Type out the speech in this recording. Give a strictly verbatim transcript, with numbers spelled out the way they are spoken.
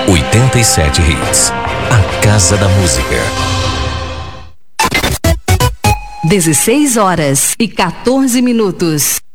oitenta e sete Hits. A Casa da Música. dezesseis horas e quatorze minutos.